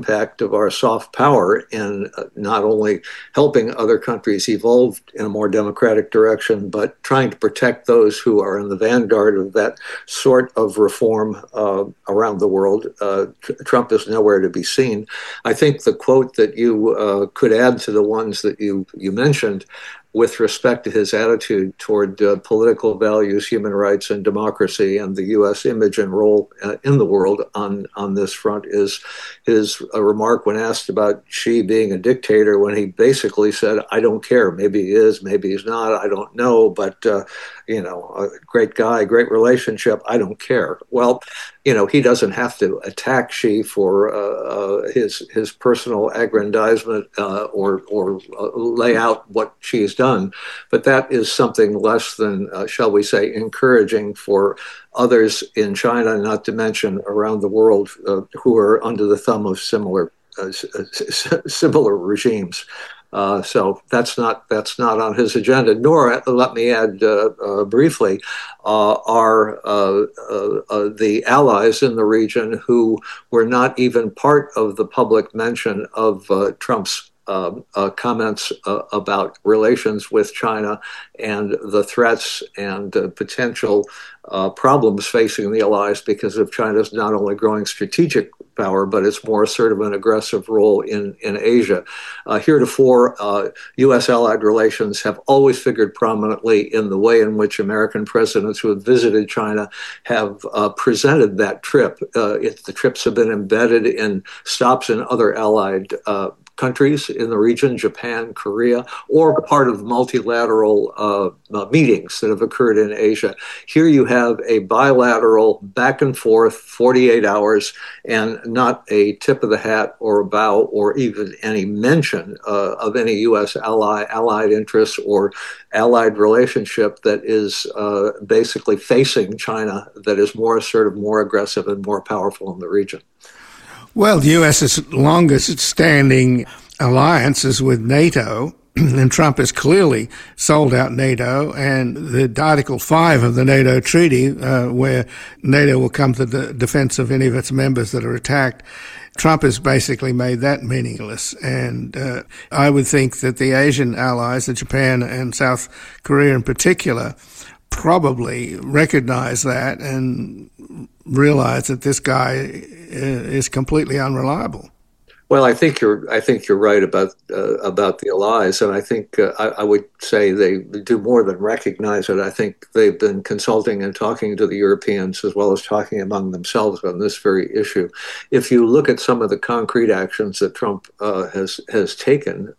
impact of our soft power in not only helping other countries evolve in a more democratic direction, but trying to protect those who are in the vanguard of that sort of reform around the world. Trump is nowhere to be seen. I think the quote that you could add to the ones that you mentioned with respect to his attitude toward political values, human rights, and democracy, and the U.S. image and role in the world on this front is his remark when asked about Xi being a dictator, when he basically said, I don't care. Maybe he is, maybe he's not, I don't know, but, a great guy, great relationship, I don't care. Well, he doesn't have to attack Xi for his personal aggrandizement or lay out what Xi's done, but that is something less than, shall we say, encouraging for others in China, not to mention around the world, who are under the thumb of similar regimes. So that's not on his agenda. Nor, let me add briefly, are the allies in the region who were not even part of the public mention of Trump's comments about relations with China and the threats and potential problems facing the allies because of China's not only growing strategic power, but its more assertive and aggressive role in Asia. Heretofore, U.S. allied relations have always figured prominently in the way in which American presidents who have visited China have presented that trip. The trips have been embedded in stops in other allied countries in the region, Japan, Korea, or part of multilateral meetings that have occurred in Asia. Here you have a bilateral back and forth, 48 hours, and not a tip of the hat or a bow or even any mention of any U.S. allied interests or allied relationship that is basically facing China, that is more assertive, more aggressive, and more powerful in the region. Well, the U.S.'s longest-standing alliance is with NATO, and Trump has clearly sold out NATO, and the Article 5 of the NATO treaty, where NATO will come to the defense of any of its members that are attacked, Trump has basically made that meaningless. And I would think that the Asian allies, Japan and South Korea in particular, probably recognize that and realize that this guy is completely unreliable. Well, I think you're right about the allies, and I think I would say they do more than recognize it. I think they've been consulting and talking to the Europeans as well as talking among themselves on this very issue. If you look at some of the concrete actions that Trump has taken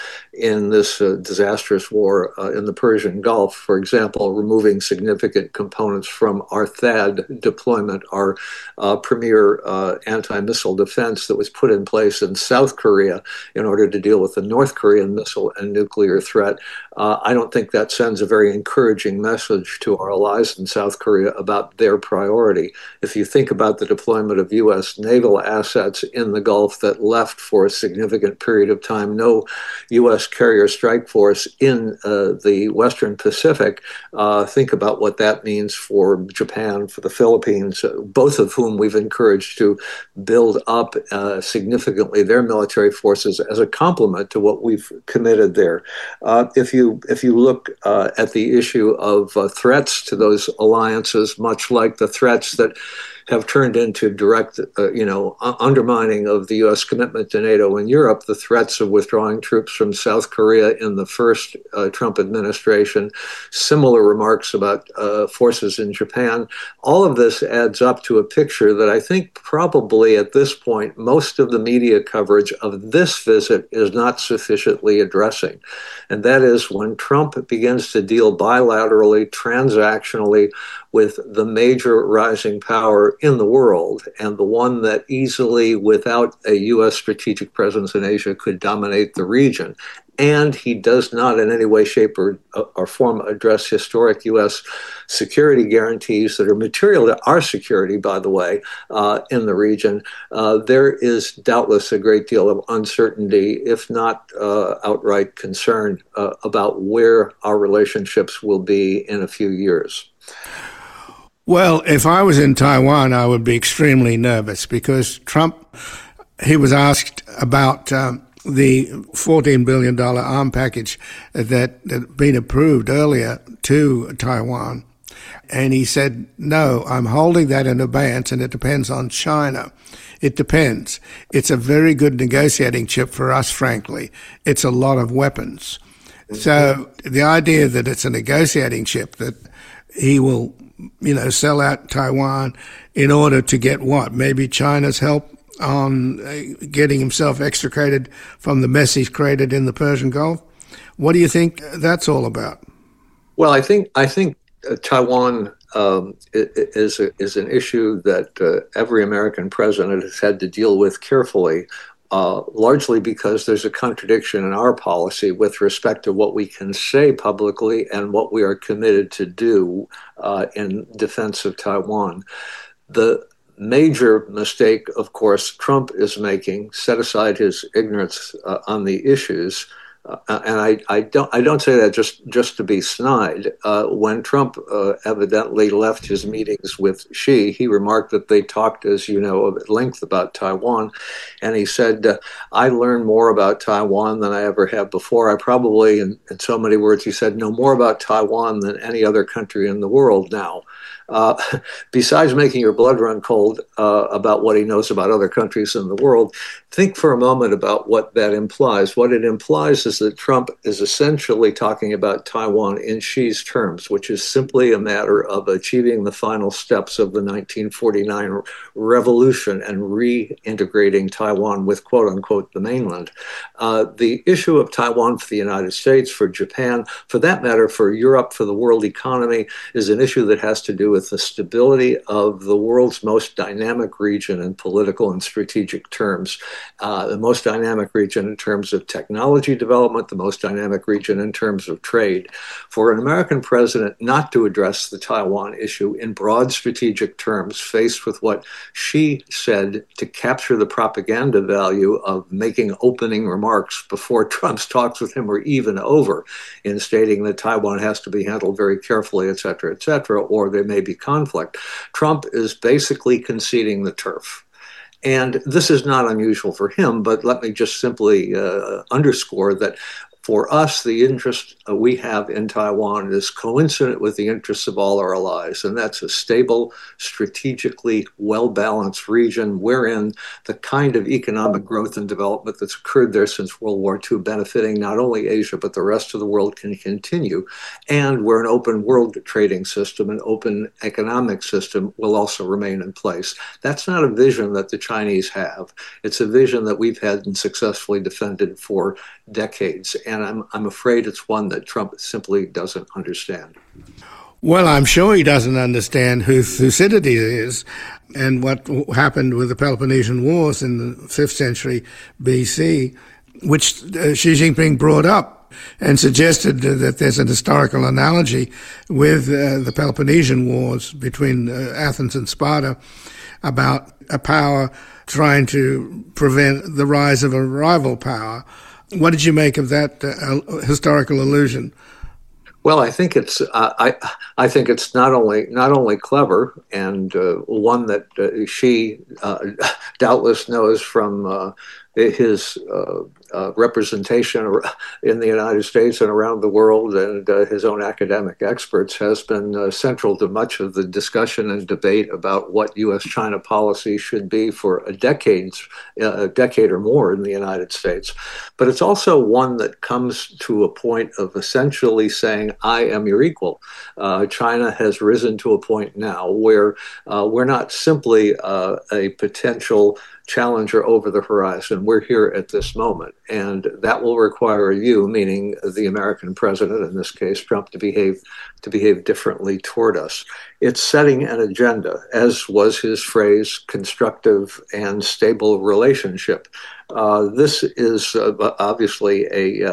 in this disastrous war in the Persian Gulf, for example, removing significant components from our THAAD deployment, our premier anti-missile defense that was put in place in South Korea in order to deal with the North Korean missile and nuclear threat. I don't think that sends a very encouraging message to our allies in South Korea about their priority. If you think about the deployment of U.S. naval assets in the Gulf that left for a significant period of time, no U.S. carrier strike force in the Western Pacific, think about what that means for Japan, for the Philippines, both of whom we've encouraged to build up significantly their military forces as a complement to what we've committed there. If you look at the issue of threats to those alliances, much like the threats that have turned into direct, undermining of the U.S. commitment to NATO in Europe, the threats of withdrawing troops from South Korea in the first Trump administration, similar remarks about forces in Japan. All of this adds up to a picture that I think probably at this point, most of the media coverage of this visit is not sufficiently addressing. And that is when Trump begins to deal bilaterally, transactionally with the major rising power in the world, and the one that easily, without a U.S. strategic presence in Asia, could dominate the region. And he does not in any way, shape, or form address historic U.S. security guarantees that are material to our security, by the way, in the region. There is doubtless a great deal of uncertainty, if not outright concern, about where our relationships will be in a few years. Well, if I was in Taiwan, I would be extremely nervous because Trump He was asked about the $14 billion arm package that had been approved earlier to Taiwan. And he said, no, I'm holding that in abeyance, and it depends on China. It depends. It's a very good negotiating chip for us, frankly. It's a lot of weapons. So the idea that it's a negotiating chip, that he will, sell out Taiwan in order to get what? Maybe China's help on getting himself extricated from the mess he's created in the Persian Gulf. What do you think that's all about? Well, I think Taiwan is an issue that every American president has had to deal with carefully, largely because there's a contradiction in our policy with respect to what we can say publicly and what we are committed to do in defense of Taiwan. The major mistake, of course, Trump is making, set aside his ignorance on the issues, and I don't say that just to be snide. When Trump evidently left his meetings with Xi, he remarked that they talked, as you know, at length about Taiwan, and he said, "I learned more about Taiwan than I ever have before. I probably, in so many words, he said, know more about Taiwan than any other country in the world now." Besides making your blood run cold about what he knows about other countries in the world, think for a moment about what that implies. What it implies is that Trump is essentially talking about Taiwan in Xi's terms, which is simply a matter of achieving the final steps of the 1949 revolution and reintegrating Taiwan with, quote unquote, the mainland. The issue of Taiwan for the United States, for Japan, for that matter, for Europe, for the world economy, is an issue that has to do with the stability of the world's most dynamic region in political and strategic terms, the most dynamic region in terms of technology development, the most dynamic region in terms of trade. For an American president not to address the Taiwan issue in broad strategic terms, faced with what Xi said to capture the propaganda value of making opening remarks before Trump's talks with him were even over, in stating that Taiwan has to be handled very carefully, et cetera, or there may be conflict. Trump is basically conceding the turf. And this is not unusual for him, but let me just simply underscore that for us, the interest we have in Taiwan is coincident with the interests of all our allies, and that's a stable, strategically well-balanced region wherein the kind of economic growth and development that's occurred there since World War II, benefiting not only Asia, but the rest of the world, can continue, and where an open world trading system, an open economic system will also remain in place. That's not a vision that the Chinese have. It's a vision that we've had and successfully defended for decades, and I'm afraid it's one that Trump simply doesn't understand. Well, I'm sure he doesn't understand who Thucydides is and what happened with the Peloponnesian Wars in the 5th century BC, which Xi Jinping brought up and suggested that there's an historical analogy with the Peloponnesian Wars between Athens and Sparta about a power trying to prevent the rise of a rival power. What did you make of that historical allusion? Well, I think it's I think it's not only clever and one that Xi doubtless knows from his representation in the United States and around the world, and his own academic experts, has been central to much of the discussion and debate about what U.S.-China policy should be for a decade or more in the United States. But it's also one that comes to a point of essentially saying, I am your equal. China has risen to a point now where we're not simply a potential challenger over the horizon. We're here at this moment, and that will require you, meaning the American president, in this case Trump, to behave differently toward us. It's setting an agenda, as was his phrase, constructive and stable relationship. This is obviously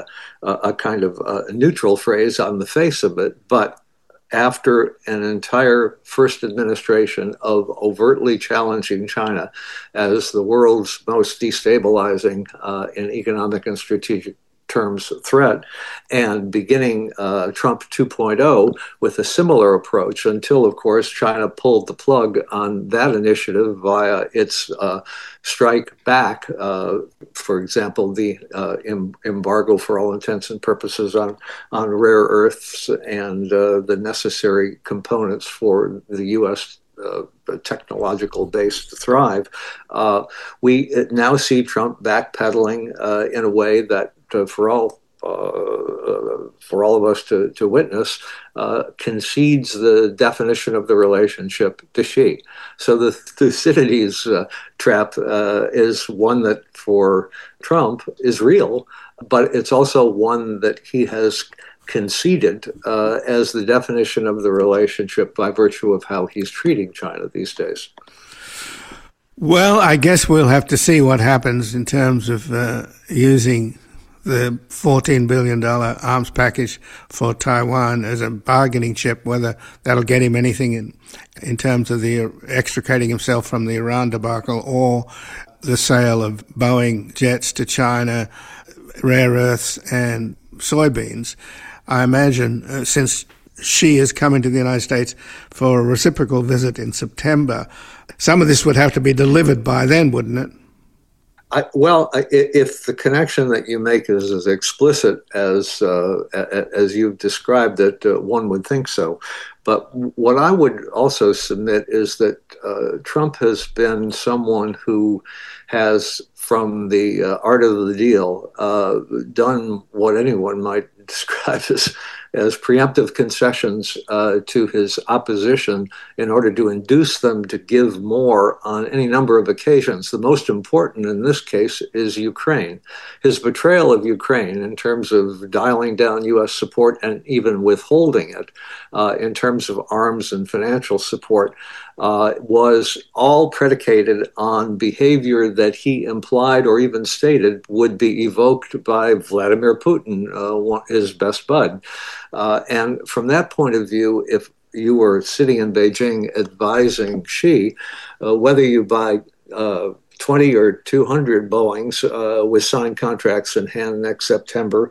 a kind of a neutral phrase on the face of it, but after an entire first administration of overtly challenging China as the world's most destabilizing in economic and strategic terms threat, and beginning Trump 2.0 with a similar approach until, of course, China pulled the plug on that initiative via its strike back, for example, the embargo for all intents and purposes on rare earths and the necessary components for the U.S. Technological base to thrive. We now see Trump backpedaling in a way that, for all of us to witness, concedes the definition of the relationship to Xi. So the Thucydides trap is one that for Trump is real, but it's also one that he has conceded as the definition of the relationship by virtue of how he's treating China these days. Well, I guess we'll have to see what happens in terms of using the $14 billion arms package for Taiwan as a bargaining chip, whether that'll get him anything in terms of the extricating himself from the Iran debacle or the sale of Boeing jets to China, rare earths and soybeans. I imagine since Xi is coming to the United States for a reciprocal visit in September, some of this would have to be delivered by then, wouldn't it? If the connection that you make is as explicit as you've described it, one would think so. But what I would also submit is that Trump has been someone who has, from the art of the deal, done what anyone might describe as preemptive concessions to his opposition in order to induce them to give more on any number of occasions. The most important in this case is Ukraine. His betrayal of Ukraine in terms of dialing down U.S. support and even withholding it in terms of arms and financial support was all predicated on behavior that he implied or even stated would be evoked by Vladimir Putin, his best bud. And from that point of view, if you were sitting in Beijing advising Xi, whether you buy 20 or 200 Boeings with signed contracts in hand next September,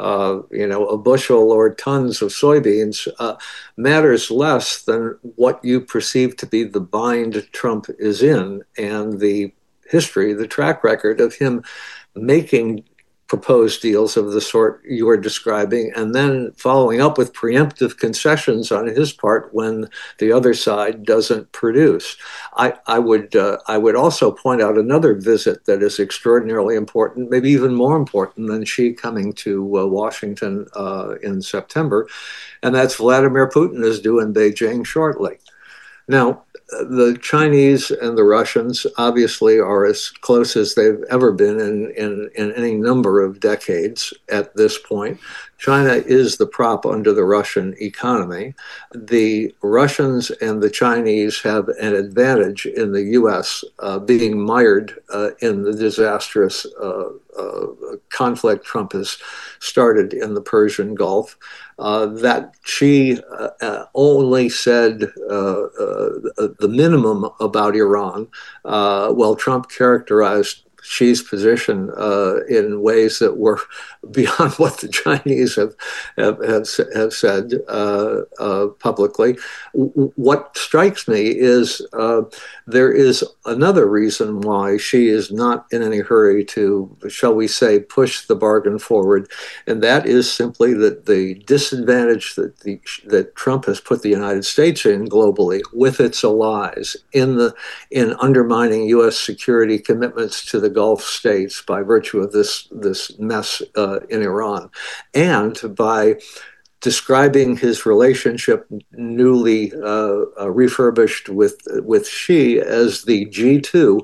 a bushel or tons of soybeans matters less than what you perceive to be the bind Trump is in and the history, the track record of him making proposed deals of the sort you are describing, and then following up with preemptive concessions on his part when the other side doesn't produce. I would also point out another visit that is extraordinarily important, maybe even more important than Xi coming to Washington in September, and that's Vladimir Putin is due in Beijing shortly. Now, the Chinese and the Russians obviously are as close as they've ever been in any number of decades at this point. China is the prop under the Russian economy. The Russians and the Chinese have an advantage in the U.S. Being mired in the disastrous conflict Trump has started in the Persian Gulf. That Xi only said the minimum about Iran, while Trump characterized Xi's position in ways that were beyond what the Chinese have said publicly. What strikes me is there is another reason why Xi is not in any hurry to, shall we say, push the bargain forward, and that is simply that the disadvantage that Trump has put the United States in globally with its allies in undermining U.S. security commitments to the Gulf states by virtue of this mess in Iran, and by describing his relationship newly refurbished with Xi as the G2.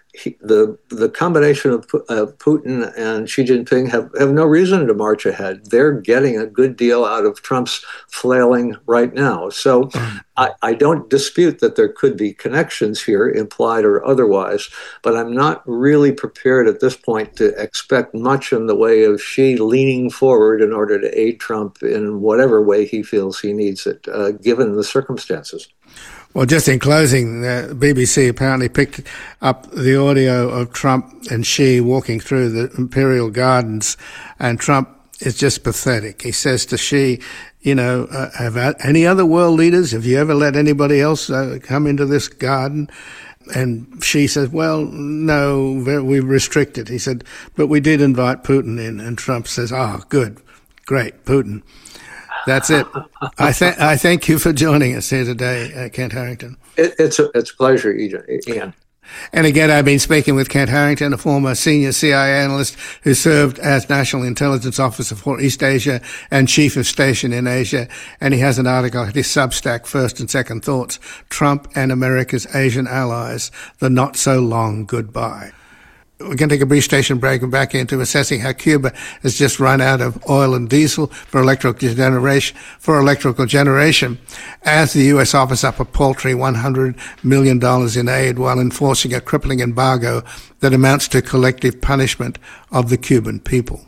The combination of Putin and Xi Jinping have no reason to march ahead. They're getting a good deal out of Trump's flailing right now. So I don't dispute that there could be connections here, implied or otherwise, but I'm not really prepared at this point to expect much in the way of Xi leaning forward in order to aid Trump in whatever way he feels he needs it, given the circumstances. Well, just in closing, the BBC apparently picked up the audio of Trump and Xi walking through the Imperial Gardens, and Trump is just pathetic. He says to Xi, have any other world leaders, have you ever let anybody else come into this garden? And Xi says, well, no, we restricted. He said, but we did invite Putin in. And Trump says, good, great, Putin. That's it. I thank you for joining us here today, Kent Harrington. It's a pleasure, Ian. And again, I've been speaking with Kent Harrington, a former senior CIA analyst who served as National Intelligence Officer for East Asia and Chief of Station in Asia. And he has an article at his Substack, First and Second Thoughts, Trump and America's Asian Allies, the Not-So-Long Goodbye. We're going to take a brief station break and back into assessing how Cuba has just run out of oil and diesel for electrical generation as the U.S. offers up a paltry $100 million in aid while enforcing a crippling embargo that amounts to collective punishment of the Cuban people.